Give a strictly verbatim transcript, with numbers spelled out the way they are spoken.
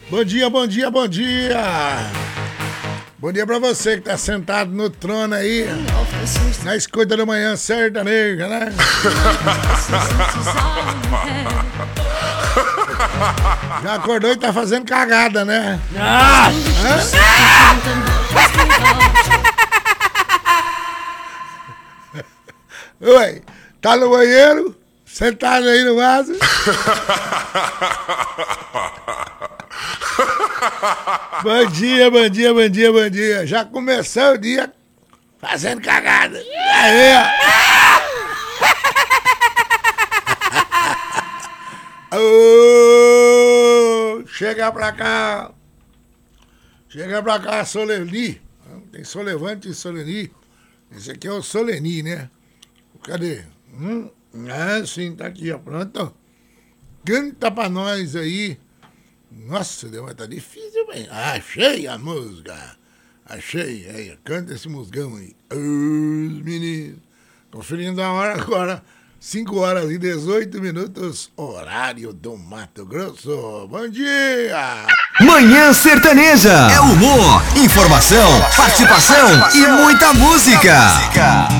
Bom dia, bom dia, bom dia. Bom dia pra você que tá sentado no trono aí, na escuta da manhã sertaneja, né? Já acordou e tá fazendo cagada, né? Ah! Oi, tá no banheiro, sentado aí no vaso. Bom dia, bom dia, bom dia, bom dia. Já começou o dia fazendo cagada. Aí, ó. Ô, chega pra cá. Chega pra cá, Soleni. Tem Solevante e Soleni. Esse aqui é o Soleni, né? Cadê? Hum? Ah, sim, tá aqui, ó. Pronto. Canta pra nós aí. Nossa, Deus, tá difícil, bem. Achei a música. Achei. Aí, canta esse musgão aí. Os meninos. Conferindo a hora agora. cinco horas e dezoito minutos. Horário do Mato Grosso. Bom dia! Manhã Sertaneja. É humor, informação, participação e muita música.